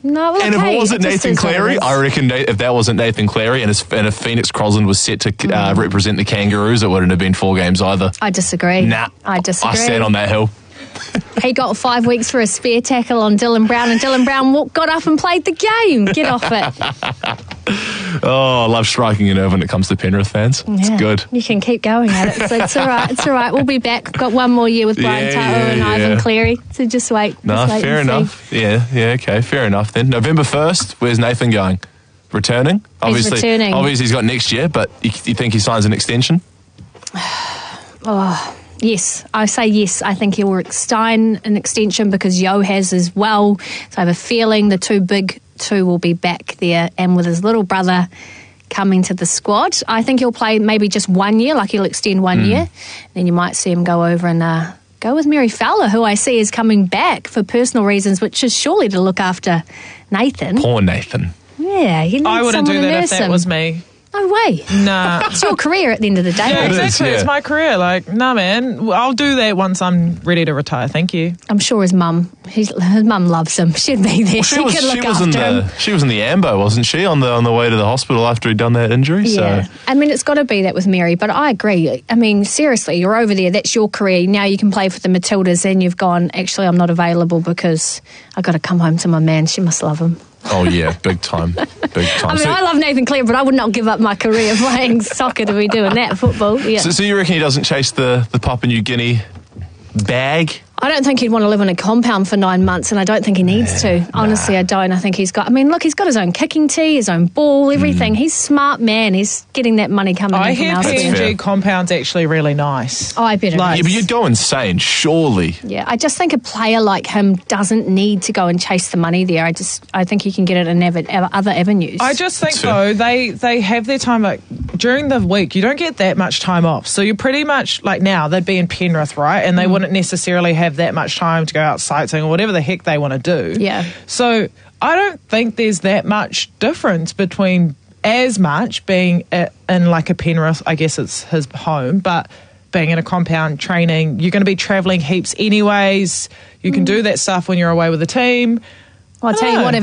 No, well, And okay, if it wasn't just Nathan is what it Cleary, is. I reckon if that wasn't Nathan Cleary and if Phoenix Crosland was set to represent the Kangaroos, it wouldn't have been 4 games either. I disagree. Nah, I disagree. I stand on that hill. He got 5 weeks for a spear tackle on Dylan Brown, and Dylan Brown got up and played the game. Get off it. Oh, I love striking a nerve when it comes to Penrith fans. It's good. You can keep going at it. So it's all right. It's all right. We'll be back. We've got one more year with Brian Tahu and Ivan Cleary. So just wait. No, just wait fair and see. enough. Yeah, okay, fair enough then. November 1st, where's Nathan going? Returning? Obviously, returning. Obviously, he's got next year, but you think he signs an extension? Yes, I say yes. I think he'll sign an extension because Yo has as well. So I have a feeling the two big two will be back there, and with his little brother coming to the squad, I think he'll play maybe just 1 year, like he'll extend 1 year. Then you might see him go over and go with Mary Fowler, who I see is coming back for personal reasons, which is surely to look after Nathan. Poor Nathan. Yeah, he needs I wouldn't someone do to that if nurse that him. was me. No way. Nah. It's your career at the end of the day. Yeah, It is, exactly. yeah. It's my career. Like, nah, man. I'll do that once I'm ready to retire. Thank you. I'm sure his mum loves him. She'd be there. She could look after him. She was in the ambo, wasn't she, on the way to the hospital after he'd done that injury? Yeah. So I mean, it's got to be that with Mary, but I agree. I mean, seriously, you're over there. That's your career. Now you can play for the Matildas, and you've gone, actually, I'm not available because I've got to come home to my man. She must love him. oh yeah, big time. I mean, So- I love Nathan Cleary, but I would not give up my career playing soccer to be doing that, football. Yeah. So you reckon he doesn't chase the Papua New Guinea bag? I don't think he'd want to live in a compound for 9 months, and I don't think he needs to. Honestly, I don't. I think he's got... I mean, look, he's got his own kicking tee, his own ball, everything. He's a smart man. He's getting that money coming I in from hear elsewhere. fair. PNG compound's actually really nice. Oh, I bet it Like- is. Yeah, but you'd go insane, surely. Yeah, I just think a player like him doesn't need to go and chase the money there. I think he can get it in other avenues. I just think, Sure. though, they have their time, like, during the week, you don't get that much time off. So you're pretty much, like now, they'd be in Penrith, right? And they wouldn't necessarily have that much time to go out sightseeing or whatever the heck they want to do. Yeah. So I don't think there's that much difference between as much being in like a Penrith, I guess it's his home, but being in a compound training, you're going to be travelling heaps anyways. You can do that stuff when you're away with the team. I'll tell you know. what,